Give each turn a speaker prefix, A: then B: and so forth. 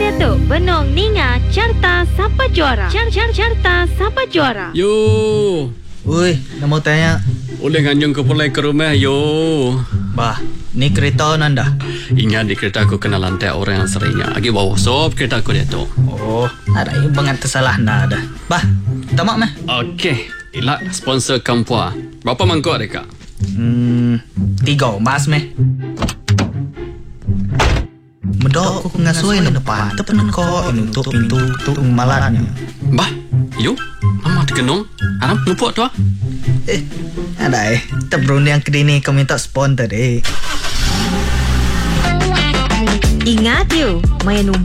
A: Datuk, Benong Ninga, Carta Siapa Juara? Carta Siapa Juara?
B: Yo,
C: Ui, nak mau tanya.
B: boleh nganjung ke pulai ke rumah, yo.
C: Bah, ni kereta nanda.
B: Ingat di kereta aku kena lantai orang yang seringnya. Agi bawa sop kereta aku dia tu.
C: Oh, ada yang banget tersalah nada. Bah, tamak meh.
B: Okey, ila sponsor Kampua. Berapa mangkuk deka?
C: 3 mas meh. Medok aku ngasui na depan. Tepenan ko inutup pintu tu malatnya.
B: Bah, yo. Lama dikenung. Haram lupa tu.
C: Ada terberundang ke dini kau minta sponsor deh.
A: Ingat you, main